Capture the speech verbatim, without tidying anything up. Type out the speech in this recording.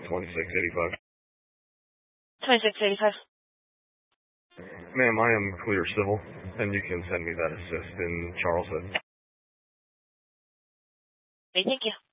twenty-six eighty-five. twenty-six eighty-five. Ma'am, I am clear civil, and you can send me that assist in Charleston. Okay, thank you.